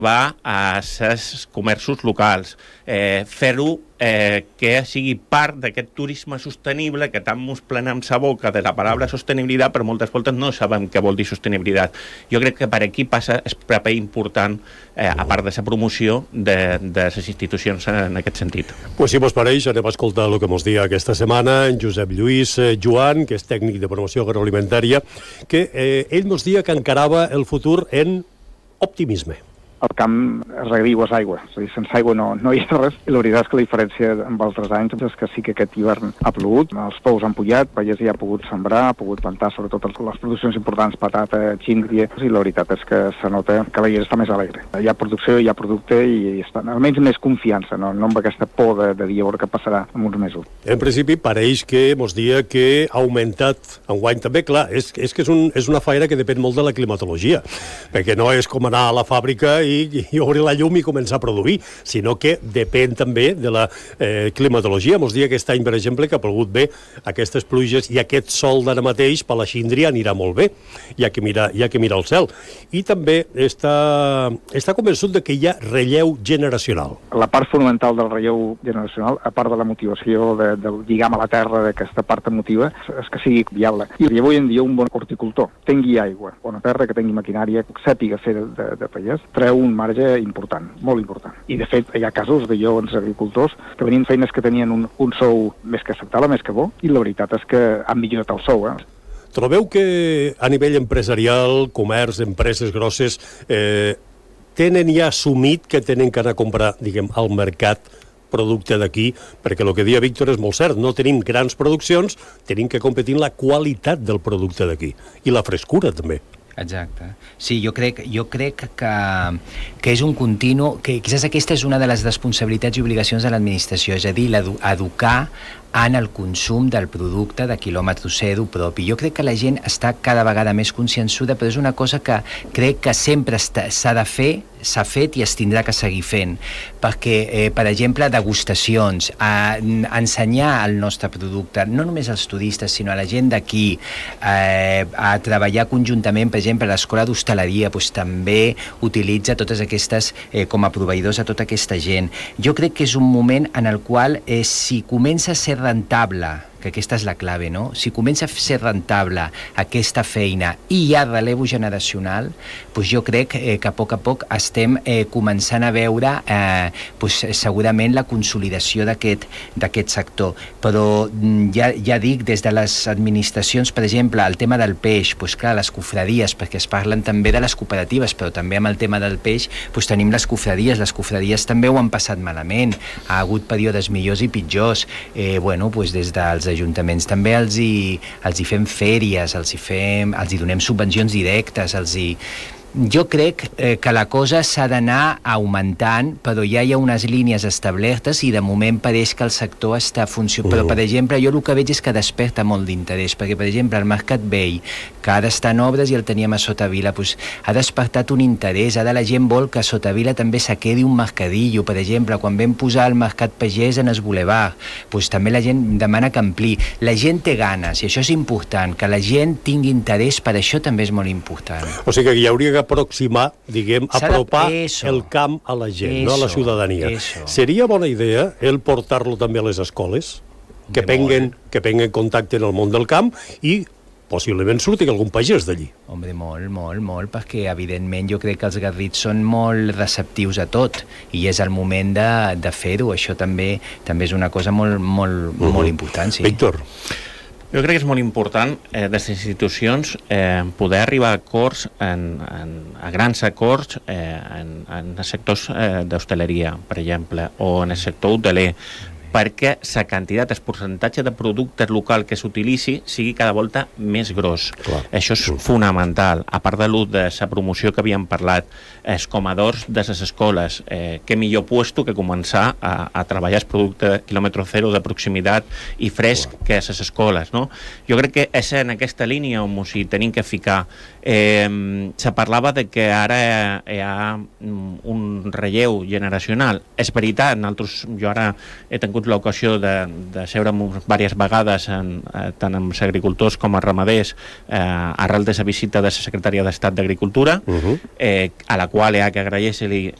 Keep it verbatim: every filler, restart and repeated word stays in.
va a els comerços locals, eh, fer-ho eh, que sigui part d'aquest turisme sostenible que tant mos plenem sa boca de la paraula sostenibilitat, però moltes voltes no sabem què vol dir sostenibilitat. Jo crec que per aquí passa el paper important, eh, a part de la promoció de, de les institucions en aquest sentit. Pues si mos pareix, anem a escoltar el que mos dia aquesta setmana en Josep Lluís eh, Joan, que és tècnic de promoció agroalimentària, que eh, ell mos dia que encarava el futur en optimisme. El camp es reviu és aigua, és a dir, sense aigua no, no hi ha res, i la veritat és que la diferència amb altres anys és que sí que aquest hivern ha plogut, els pous han pujat, el pagès ja ha pogut sembrar, ha pogut plantar sobretot les produccions importants, patata, xíngria, i la veritat és que se nota que la gent està més alegre. Hi ha producció, hi ha producte i estan almenys més confiança, no, no amb aquesta por de, de dir a veure què passarà en uns mesos. En principi pareix que mos dia que ha augmentat enguany també, clar, és, és que és, un, és una feina que depèn molt de la climatologia, perquè no és com anar a la fàbrica i I, i obrir la llum i començar a produir, sinó que depèn també de la eh, climatologia. Mos dia aquest any, per exemple, que ha plogut bé aquestes pluges i aquest sol d'ara mateix per la síndria anirà molt bé, hi ha que mirar, hi ha que mirar el cel. I també està, està convençut de que hi ha relleu generacional. La part fonamental del relleu generacional, a part de la motivació de, del lligam a la terra, d'aquesta part emotiva, és que sigui viable. I avui en dia un bon horticultor tingui aigua, bona terra, que tingui maquinària, que sàpiga fer de, de, de pagès, treu un marge important, molt important. I, de fet, hi ha casos de joves agricultors que venien feines que tenien un, un sou més que acceptable, més que bo, i la veritat és que han millorat el sou. Eh? Trobeu que a nivell empresarial, comerç, empreses grosses, eh, tenen ja assumit que tenen que anar a comprar, diguem, al mercat producte d'aquí, perquè el que dia Víctor és molt cert, no tenim grans produccions, tenim que competir en la qualitat del producte d'aquí, i la frescura també. Exacte. Sí, jo crec, jo crec que, que és un continu, que quizás aquesta és una de les responsabilitats i obligacions de l'administració, és a dir, educar en el consum del producte de quilòmetre zero propi. Jo crec que la gent està cada vegada més consciençuda, però és una cosa que crec que sempre s'ha de fer, s'ha fet i es tindrà que seguir fent, perquè, eh, per exemple, degustacions, a, a ensenyar el nostre producte, no només als turistes, sinó a la gent d'aquí, eh, a treballar conjuntament, per exemple, l'escola d'hostaleria doncs, també utilitza totes aquestes, eh, com a proveïdors a tota aquesta gent. Jo crec que és un moment en el qual, eh, si comença a ser rentable, que aquesta és la clave, no? Si comença a ser rentable aquesta feina i hi ha relevo generacional, doncs jo crec eh, que a poc a poc estem eh, començant a veure eh, doncs, segurament la consolidació d'aquest d'aquest sector. Però ja, ja dic, des de les administracions, per exemple, el tema del peix, doncs clar, les cofradies, perquè es parlen també de les cooperatives, però també amb el tema del peix doncs tenim les cofradies, les cofradies també ho han passat malament, ha hagut períodes millors i pitjors, eh, bueno, doncs des dels ajuntaments també els hi, els hi fem fèries, els hi, fem, els hi donem subvencions directes, els hi... Jo crec eh, que la cosa s'ha d'anar augmentant, però ja hi ha unes línies establertes i de moment pareix que el sector està funcionant. Però, per exemple, jo el que veig és que desperta molt d'interès, perquè, per exemple, el Mercat Vell, que ara està en obres i el teníem a Sotavila, doncs, ha despertat un interès. Ara la gent vol que a Sotavila també se quedi un mercadillo. Per exemple, quan vam posar el Mercat Pagès en el Boulevard, doncs també la gent demana que ampli. La gent té ganes, i això és important, que la gent tingui interès, per això també és molt important. O sigui que hi hauria que aproximar, diguem, apropar de... el camp a la gent, eso, no a la ciutadania. Eso. Seria bona idea el portar-lo també a les escoles, que prenguen, que prenguen contacte en el món del camp i possiblement surti algun pagès d'allí. Hombre, molt, molt, molt, perquè evidentment jo crec que els garrits són molt receptius a tot i és el moment de, de fer-ho. Això també també és una cosa molt, molt, uh-huh. molt important. Sí. Víctor. Jo crec que és molt important eh, des institucions eh, poder arribar a acords, en, en, a grans acords eh, en, en sectors eh, d'hostaleria, per exemple, o en el sector hoteler, perquè la quantitat, el percentatge de producte local que s'utilitzi sigui cada volta més gros. Clar. Això és fonamental. A part de l'ús de la promoció que havíem parlat, els comedors de les escoles, eh, què millor puesto que començar a, a treballar el producte quilòmetre zero de proximitat i fresc Clar. Que a les escoles, no? Jo crec que és en aquesta línia on s'hi tenim que ficar. Eh, se parlava de que ara hi ha un relleu generacional. És veritat, nosaltres, jo ara he tingut tingut l'ocasió de, de seure diverses vegades en, eh, tant amb els agricultors com els ramaders eh, arrel de la visita de la secretària d'Estat d'Agricultura, uh -huh. eh, a la qual hi ha que agrair-li